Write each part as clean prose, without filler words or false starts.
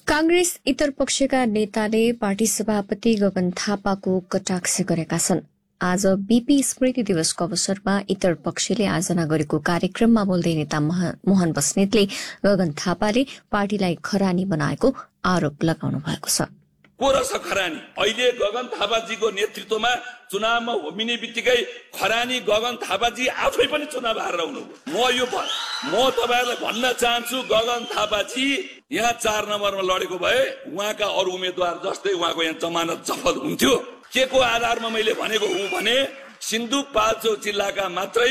कांग्रेस इतर पक्षका नेताले पार्टी सभापति गगन थापाको कटाक्ष गरेका छन्। आज बीपी स्मृति दिवसको अवसरमा इतर पक्षले आयोजना गरेको कार्यक्रममा बोल्दै नेता मोहन बस्नेतले गगन थापाले पार्टीलाई खरानी बनाएको आरोप लगाउनु भएको छ। को रहेछ खरानी? अहिले गगन थापाजीको नेतृत्वमा चुनावमा होमिने बित्तिकै खरानी गगन थापाजी आफै पनि चुनाव हारेर हुनुभयो। म तपाईहरुलाई भन्न चाहन्छु, गगन थापाजी यहाँ 4 नम्बरमा लडेको भए उहाँका अरु उम्मेदवार जस्तै उहाँको यहाँ जमानत जफत हुन्थ्यो। के को आधारमा मैले भनेको हुँ भने सिन्धुपाल्चोक जिल्लाका मात्रै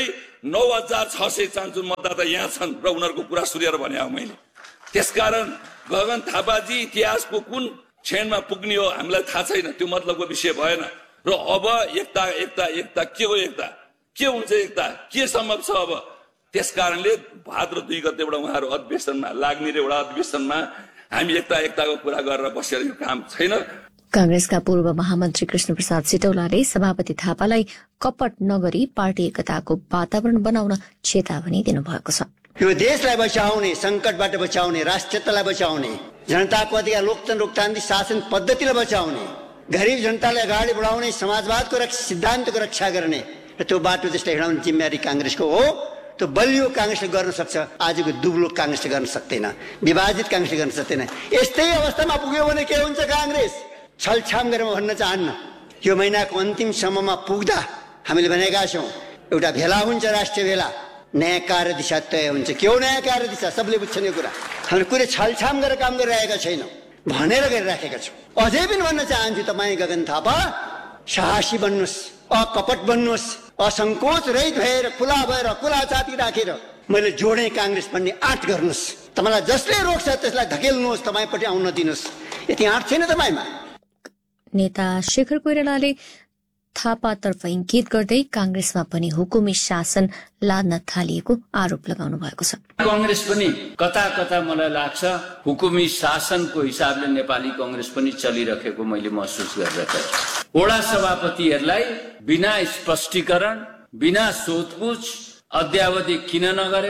9646 मतदाता यहाँ छन् र उनीहरूको कुरा सुनेर भने हो मैले। त्यसकारण गगन थापाजी इतिहासको कुन क्षणमा पुग्ने हो हामीलाई थाहा छैन, त्यो मतलबको विषय भएन। र अब एकता के हो? एकता के हुन्छ? एकता के सम्भव छ अब? त्यसकारणले भाद्र 2 गतेबाट उहाँहरू अधिवेशनमा लाग्ने र एउटा अधिवेशनमा हामी एकताको कुरा गरेर बसेर यो काम छैन। कांग्रेसका पूर्व महामन्त्री कृष्ण प्रसाद सिटौलाले सभापति थापालाई कपट नगरी पार्टी एकताको वातावरण बनाउन चेतावनी दिनुभएको छ। यो देशलाई बचाउने, संकटबाट बचाउने, राष्ट्रियतालाई बचाउने, जनताको अधिकार लोकतान्त्रिक शासन पद्धतिलाई बचाउने, गरीब जनतालाई अगाडि बढाउने, समाजवादको सिद्धान्तको रक्षा गर्ने र त्यो बाटो देशलाई हिँडाउने जिम्मेवारी कांग्रेसको हो। त्यो बलियो कांग्रेसले गर्न सक्छ, आजको दुब्लो कांग्रेसले गर्न सक्दैन, विभाजित कांग्रेसले गर्न सक्दैन। यस्तै अवस्थामा पुग्यो भने के हुन्छ? कांग्रेस छलछाम गरेर भन्न चाहन्न। यो महिनाको अन्तिमसम्ममा पुग्दा हामीले भनेका छौँ एउटा भेला हुन्छ, राष्ट्रिय भेला, नयाँ कार्यदिशा तय हुन्छ। के हो नयाँ कार्यदिशा? सबले बुझ्छन् यो कुरा। हामीले कुनै छलछाम गरेर काम गरिरहेका छैनौँ, भनेर गरिराखेका छौँ। अझै पनि भन्न चाहन्छु, तपाईँ गगन थापा साहसी बन्नुहोस्, अकपट बन्नुहोस्, असङ्कोच रहित भएर खुला छाती राखेर मैले जोडे कांग्रेस भन्ने आँट गर्नुहोस्। तपाईँलाई जसले रोक्छ त्यसलाई धकेल्नुहोस्, तपाईँपट्टि आउन दिनुहोस्। यति आँट छैन तपाईँमा। नेता शेखर कोइरालाले थापातर्फ इंगित गर्दै कांग्रेसमा पनि हुकुमी शासन लाद्न थालिएको आरोप लगाउनु भएको छ। कांग्रेस पनि कता मलाई लाग्छ हुकुमी शासनको हिसाबले नेपाली कांग्रेस पनि चलिरहेको मैले महसुस गरिरहेको छु। वडा सभापतिहरूलाई बिना स्पष्टीकरण, बिना सोधपुछ अद्यावधि किन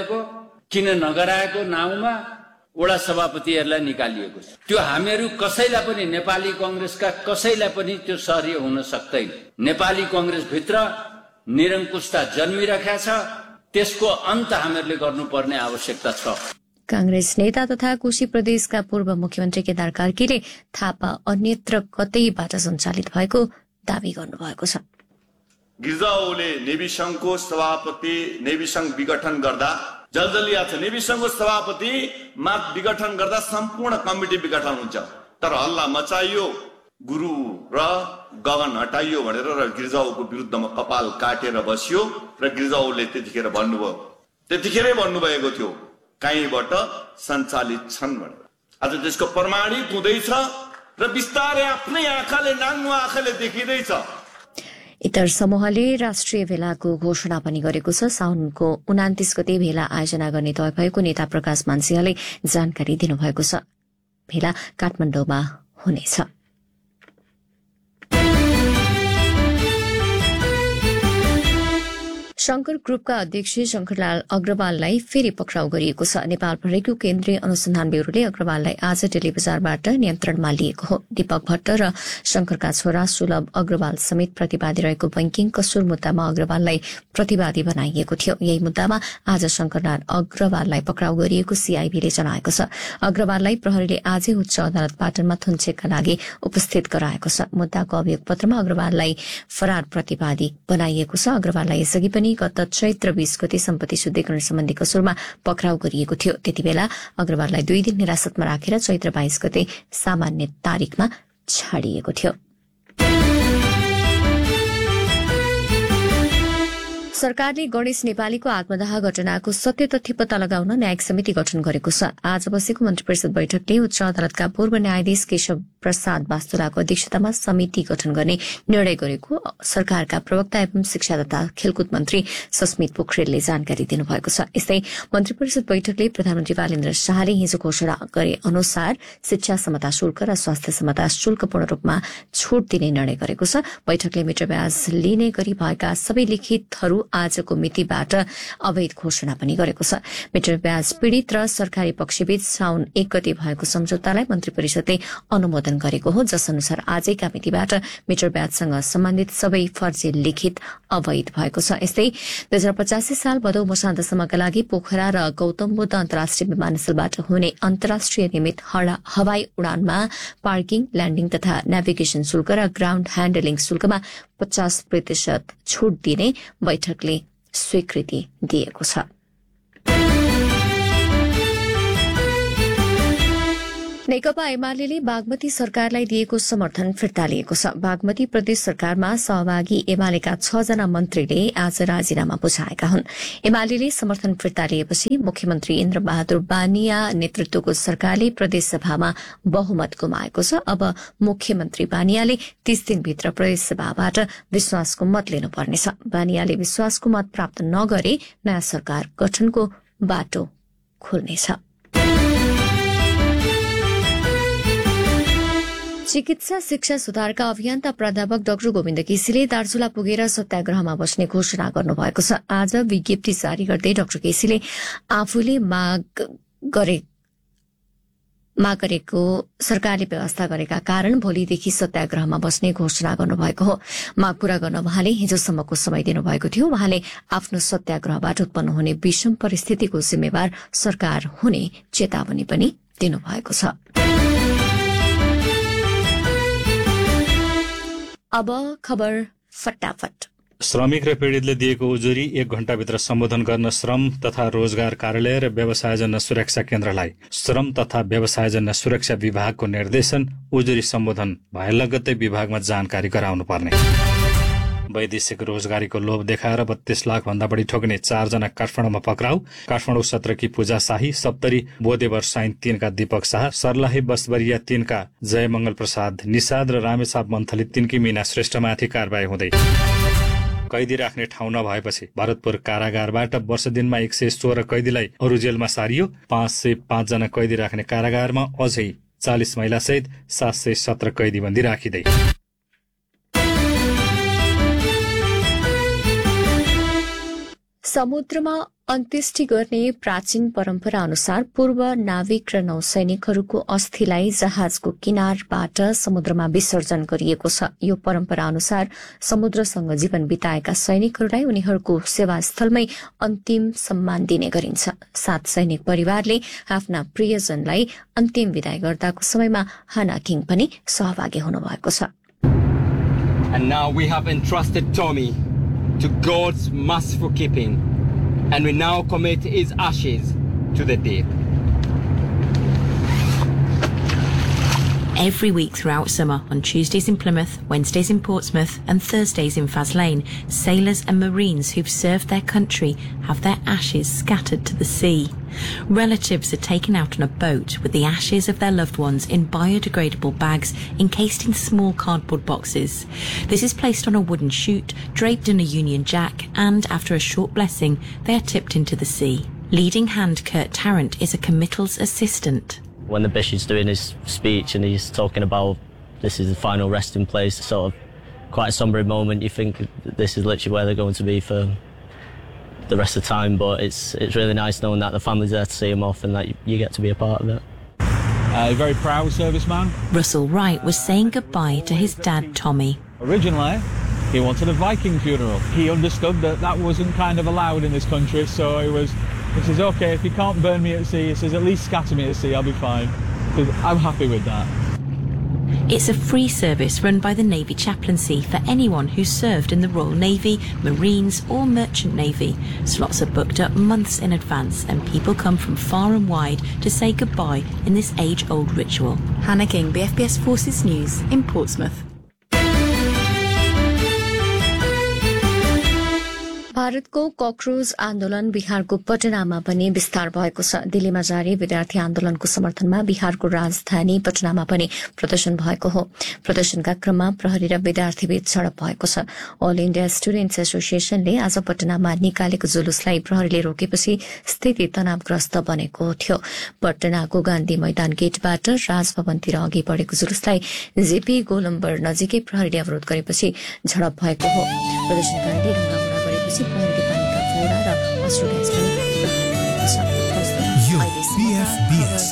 नगराएको नाउँमा वडा सभापतिहरूलाई निकालिएको छ। त्यो हामीहरू कसैलाई पनि, नेपाली कांग्रेसका कसैलाई पनि त्यो सहर्य हुन सक्दैन। नेपाली कांग्रेस भित्र निरङ्कुशता जन्मिरहेको छ, त्यसको अन्त हामीहरूले गर्नुपर्ने आवश्यकता छ। कांग्रेस नेता तथा कोशी प्रदेशका पूर्व मुख्यमन्त्री केदार कार्कीले थापा अन्यत्र कतैबाट सञ्चालित भएको दावी गर्नुभएको छ। गिरिजा ओले नेवी संघको सभापति, नेवी संघ विघटन गर्दा जल्दली आछ, नेवी संघको सभापति मा विघटन गर्दा सम्पूर्ण कमिटी विघटन हुन्छ। तर हल्ला मचाइयो, गुरु र गगन हटाइयो भनेर र गिरिजाको विरुद्धमा कपाल काटेर बसियो र गिरिजाले त्यतिखेरै भन्नुभएको थियो कहीँबाट सञ्चालित छन् भनेर। आज त्यसको प्रमाणित हुँदैछ र बिस्तारै आफ्नै आँखाले, नाङ्गो आँखाले देखिँदैछ। इतर समूहले राष्ट्रिय भेलाको घोषणा पनि गरेको छ। साउनको 29 गते भेला आयोजना गर्ने तय भएको नेता प्रकाश मानसिंहले जानकारी दिनुभएको छ। भेला काठमाडौँमा हुनेछ। शंकर ग्रुपका अध्यक्ष शंकरलाल अग्रवाललाई फेरि पक्राउ गरिएको छ। नेपाल प्रहरीको केन्द्रीय अनुसन्धान ब्यूरोले अग्रवाललाई आज टेलिबजारबाट नियन्त्रणमा लिएको हो। दीपक भट्ट र शंकरका छोरा सुलभ अग्रवाल समेत प्रतिवादी रहेको बैंकिङ कसुर मुद्दामा अग्रवाललाई प्रतिवादी बनाइएको थियो। यही मुद्दामा आज शंकरलाल अग्रवाललाई पक्राउ गरिएको सीआईबीले जनाएको छ। अग्रवाललाई प्रहरीले आजै उच्च अदालत पाटनमा थुन्चेकका लागि उपस्थित गराएको छ। मुद्दाको अभियोग पत्रमा अग्रवाललाई फरार प्रतिवादी बनाइएको छ। अग्रवाललाई यसअघि पनि गत चैत्र 20 गते सम्पत्ति शुद्धिकरण सम्बन्धी कसुरमा पक्राउ गरिएको थियो। त्यतिबेला अग्रवाललाई 2 दिन हिरासतमा राखेर चैत्र 22 गते सामान्य तारिखमा छाडिएको थियो। सरकारले गणेश नेपालीको आत्मदाह घटनाको सत्य तथ्य पत्ता लगाउन न्यायिक समिति गठन गरेको छ। आज बसेको मन्त्री परिषद बैठकले उच्च अदालतका पूर्व न्यायाधीश केशव प्रसाद वास्तुलाको अध्यक्षतामा समिति गठन गर्ने निर्णय गरेको सरकारका प्रवक्ता एवं शिक्षा तथा खेलकुद मन्त्री सस्मित पोखरेलले जानकारी दिनुभएको छ। यस्तै मन्त्री परिषद बैठकले प्रधानमन्त्री बालेन्द्र शाहले हिजो घोषणा गरे अनुसार शिक्षा समता शुल्क र स्वास्थ्य समता शुल्क पूर्ण रूपमा छूट दिने निर्णय गरेको छ। बैठकले मिटर ब्याज लिने गरी भएका सबै लिखितहरू आजको मितिबाट अवैध घोषणा पनि गरेको छ। मिटर ब्याज पीड़ित र सरकारी पक्षबीच साउन 1 गते भएको सम्झौतालाई मन्त्री परिषदले अनुमोदन गरेको हो, जस अनुसार आजैका मितिबाट मिटर ब्याजसँग सम्बन्धित सबै फर्जी लिखित अवैध भएको छ। यस्तै 2085 साल भदौ मसान्तसम्मका लागि पोखरा र गौतम बुद्ध अन्तर्राष्ट्रिय विमानस्थलबाट हुने अन्तर्राष्ट्रिय नियमित हवाई उडानमा पार्किङ, ल्याण्डिङ तथा नेभिगेशन शुल्क र ग्राउण्ड ह्याण्डलिङ शुल्कमा 50% छूट दिने बैठकले स्वीकृति दिएको छ। नेकपा एमाले बागमती सरकारलाई दिएको समर्थन फिर्ता लिएको छ। बागमती प्रदेश सरकारमा सहभागी एमालेका 6 जना मन्त्रीले आज राजीनामा बुझाएका हुन्। एमाले समर्थन फिर्ता लिएपछि मुख्यमन्त्री इन्द्रबहादुर बानिया नेतृत्वको सरकारले प्रदेशसभामा बहुमत गुमाएको छ। अब मुख्यमन्त्री बानियाले 30 दिनभित्र प्रदेशसभाबाट विश्वासको मत लिनुपर्नेछ। बानियाले विश्वासको मत प्राप्त नगरे नयाँ सरकार गठनको बाटो खुल्नेछ। चिकित्सा शिक्षा सुधारका अभियन्ता प्राध्यापक डाक्टर गोविन्द केसीले दार्चुला पुगेर सत्याग्रहमा बस्ने घोषणा गर्नुभएको छ। आज विज्ञप्ति जारी गर्दै डाक्टर केसीले आफूले माग गरेको सरकारले व्यवस्था गरेका कारण भोलिदेखि सत्याग्रहमा बस्ने घोषणा गर्नुभएको हो। माग पूरा गर्न उहाँले हिजोसम्मको समय दिनुभएको थियो। उहाँले आफ्नो सत्याग्रहबाट उत्पन्न हुने विषम परिस्थितिको जिम्मेवार सरकार हुने चेतावनी पनि दिनुभएको छ। अब खबर फटाफट। श्रमिक र पीड़ितले दिएको उजुरी 1 घण्टाभित्र सम्बोधन गर्न श्रम तथा रोजगार कार्यालय र व्यवसायजन्य सुरक्षा केन्द्रलाई श्रम तथा व्यवसायजन्य सुरक्षा विभागको निर्देशन उजुरी सम्बोधन भए लगत्तै विभागमा जानकारी गराउनु पर्ने। वैदेशिक रोजगारीको लोभ देखाएर 32 लाख भन्दा बढी ठोक्ने 4 जना काठमाडौँमा पक्राउ। काठमाडौँ सत्रकी पूजा शाही, सप्तरी बोधेवर साइन 3 का दीपक शाह, सर्लाही बसबरिया 3 का जयमंगल प्रसाद निषाद र रामेछाप मन्थली 3 की मीना श्रेष्ठमाथि कारबाही हुँदै। कैदी राख्ने ठाउँ नभएपछि भरतपुर कारागारबाट वर्ष दिनमा 116 कैदीलाई अरू जेलमा सारियो। 505 जना कैदी राख्ने कारागारमा अझै 40 महिला सहित 717 कैदीबन्दी राखिँदै। समुद्रमा अन्त्येष्टि गर्ने प्राचीन परम्परा अनुसार पूर्व नाविक र नौसैनिकहरूको अस्थिलाई जहाजको किनारबाट समुद्रमा विसर्जन गरिएको छ। यो परम्परा अनुसार समुद्रसँग जीवन बिताएका सैनिकहरूलाई उनीहरूको सेवास्थलमै अन्तिम सम्मान दिने गरिन्छ। 7 सैनिक परिवारले आफ्ना प्रियजनलाई अन्तिम विदाई गर्दाको समयमा हाना किङ पनि सहभागी हुनुभएको छ। And now we have entrusted Tommy to God's merciful keeping, and we now commit his ashes to the deep. Every week throughout summer, on Tuesdays in Plymouth, Wednesdays in Portsmouth and Thursdays in Faslane, sailors and marines who've served their country have their ashes scattered to the sea. Relatives are taken out on a boat with the ashes of their loved ones in biodegradable bags encased in small cardboard boxes. This is placed on a wooden chute, draped in a Union Jack, and after a short blessing, they are tipped into the sea. Leading hand Kurt Tarrant is a committal's assistant. When the bishop's doing his speech and he's talking about this is the final resting place, sort of quite a sombre moment. You think this is literally where they're going to be for the rest of the time, but it's really nice knowing that the family's there to see him off and that you get to be a part of it. A very proud serviceman. Russell Wright was saying goodbye to his dad, Tommy. Originally, he wanted a Viking funeral. He understood that that wasn't kind of allowed in this country, so he says, okay, if you can't burn me at sea, he says, at least scatter me at sea, I'll be fine. I'm happy with that. It's a free service run by the Navy Chaplaincy for anyone who's served in the Royal Navy, Marines or Merchant Navy. Slots are booked up months in advance and people come from far and wide to say goodbye in this age-old ritual. Hannah King, BFBS Forces News in Portsmouth. भारतको cockroach आन्दोलन बिहारको पटनामा पनि विस्तार भएको छ। दिल्लीमा जारी विद्यार्थी आन्दोलनको समर्थनमा बिहारको राजधानी पटनामा पनि प्रदर्शन भएको हो। प्रदर्शनका क्रममा प्रहरी र विद्यार्थीबीच झडप भएको छ। ऑल इण्डिया स्टुडेन्ट्स एसोसिएसनले आज पटनामा निकालेको जुलुसलाई प्रहरीले रोकेपछि स्थिति तनावग्रस्त बनेको थियो। पटनाको गान्धी मैदान गेटबाट राजभवनतिर अघि बढेको जुलुसलाई जेपी गोलम्बर नजिकै प्रहरीले अवरोध गरेपछि झडप भएको हो। प्रदर्शनकारीले ढुङ्गामुढा गरेपछि त्यसपछि प्रहरीले पानीका फोडा र अश्रु ग्यास पनि प्रहार गरेको छ। यो PFBS